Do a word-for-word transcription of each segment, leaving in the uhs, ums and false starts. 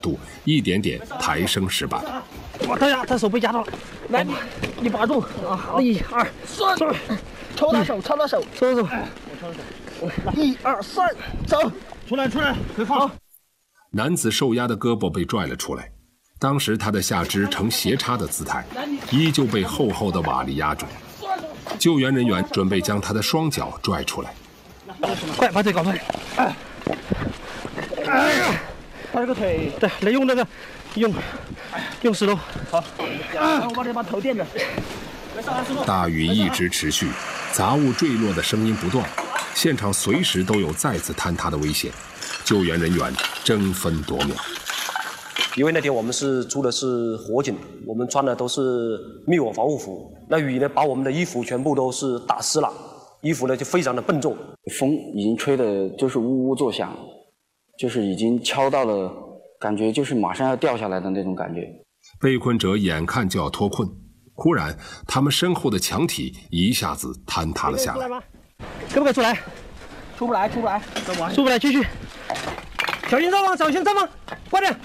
度一点点抬升石板。 我这样，他手被夹到了，来，你你把住啊！一二三，抽他手，抽他手，抽手，我抽手。一二三，走，出来出来，可以放。 男子受压的胳膊被拽了出来，当时他的下肢呈斜插的姿态，依旧被厚厚的瓦砾压住。救援人员准备将他的双脚拽出来。 快把腿搞出来！哎，哎呀，他这个腿，对，来用那个，用，用石头。好，我帮你把头垫着。 大雨一直持续，杂物坠落的声音不断，现场随时都有再次坍塌的危险，救援人员争分夺秒。 因为那天我们是出的是火警，我们穿的都是灭火防护服，那雨呢把我们的衣服全部都是打湿了，衣服呢就非常的笨重， 风已经吹的就是呜呜作响，就是已经敲到了，感觉就是马上要掉下来的那种感觉。 被困者眼看就要脱困，忽然他们身后的墙体一下子坍塌了下来。 可不可以出来？出不来，出不来，出不来，继续。小心上方，小心上方，快点！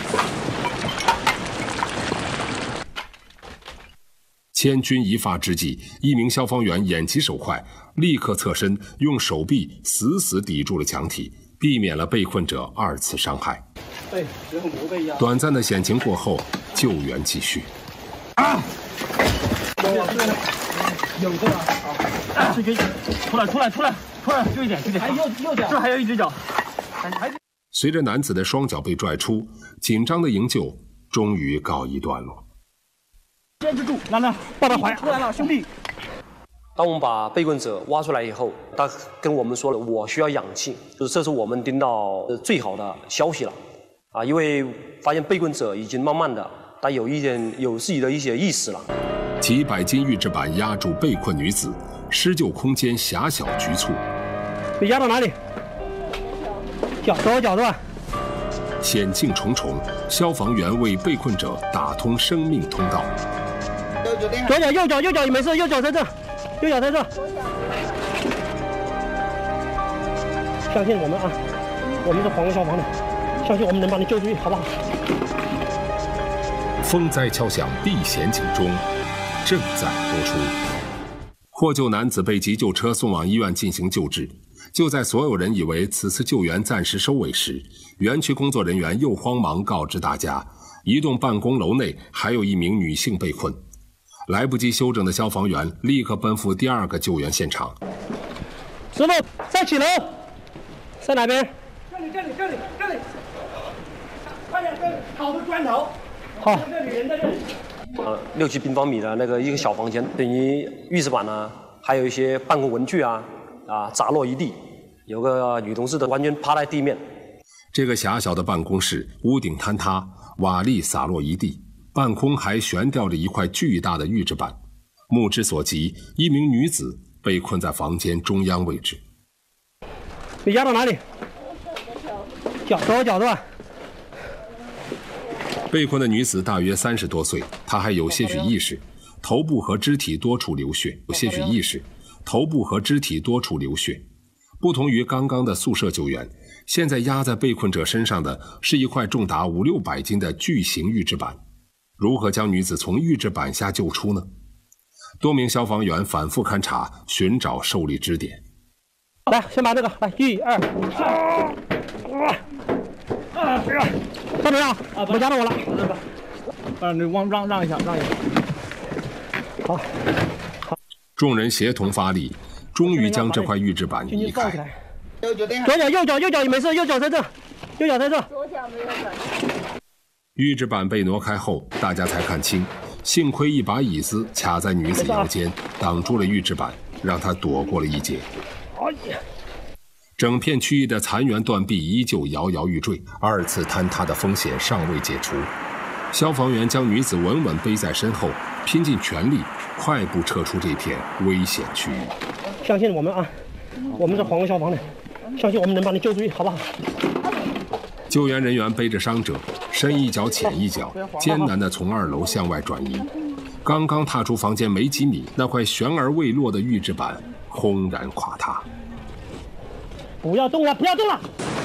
千钧一发之际，一名消防员眼疾手快，立刻侧身，用手臂死死抵住了墙体，避免了被困者二次伤害。 对，然后磨背压。 短暂的险情过后，救援继续。 啊！有这个啊！这个出来，出来，出来，出来，就一点，就一点。还右右脚，这还有一只脚。还随着男子的双脚被拽出，紧张的营救终于告一段落。 坚持住，来来，抱他怀出来了，兄弟。 当我们把被困者挖出来以后，他跟我们说了，我需要氧气，就是这是我们听到最好的消息了，啊，因为发现被困者已经慢慢的，他有一点有自己的一些意识了。 几百斤预制板压住被困女子，施救空间狭小局促。 被压到哪里？脚，左脚是吧？ 险境重重，消防员为被困者打通生命通道。 左脚、右脚、右脚也没事，右脚在这，右脚在这。相信我们啊，我们是黄河消防的，相信我们能把你救出去，好不好？ 风灾敲响避险警钟，正在播出。获救男子被急救车送往医院进行救治。就在所有人以为此次救援暂时收尾时，园区工作人员又慌忙告知大家，一栋办公楼内还有一名女性被困。来不及休整的消防员立刻奔赴第二个救援现场。 师傅，在几楼？在哪边？这里，这里，这里，这里。快点，这里好多砖头。好。这里人在这里。 呃，六七平方米的那个一个小房间，等于浴室板呢，还有一些办公文具啊。啊，砸落一地，有个女同事的完全趴在地面。 这个狭小的办公室，屋顶坍塌，瓦砾洒落一地，半空还悬吊着一块巨大的预制板。目之所及，一名女子被困在房间中央位置。 你压到哪里？脚，左脚是吧？ 被困的女子大约三十多岁，她还有些许意识，头部和肢体多处流血，有些许意识。头部和肢体多处流血，不同于刚刚的宿舍救援，现在压在被困者身上的是一块重达五六百斤的巨型预制板。如何将女子从预制板下救出呢？多名消防员反复勘察，寻找受力支点。 来，先把这个，来，一二三，怎么样？啊，不压到我了。啊，你往让让一下，让一下。好。 众人协同发力，终于将这块预制板移开。 左脚、右脚、右脚也没事，右脚在这，右脚在这。 左脚没有转。 预制板被挪开后，大家才看清，幸亏一把椅子卡在女子腰间，挡住了预制板，让她躲过了一劫。整片区域的残垣断壁依旧摇摇欲坠，二次坍塌的风险尚未解除。消防员将女子稳稳背在身后，拼尽全力快步撤出这片危险区域。 相信我们啊，我们是黄河消防的，相信我们能把你救出去，好不好？ 救援人员背着伤者，深一脚浅一脚，艰难地从二楼向外转移。刚刚踏出房间没几米，那块悬而未落的预制板轰然垮塌。 不要动了，不要动了！